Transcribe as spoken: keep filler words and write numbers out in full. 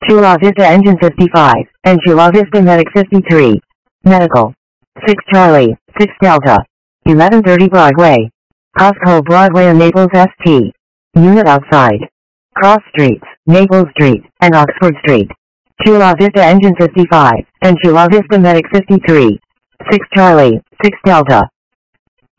Chula Vista Engine fifty-five, and Chula Vista Medic fifty-three. Medical. six Charlie, six Delta. eleven thirty Broadway. Costco Broadway and Naples S T. Unit outside. Cross Streets, Naples Street, and Oxford Street. Chula Vista Engine fifty-five, and Chula Vista Medic fifty-three. six Charlie, six Delta.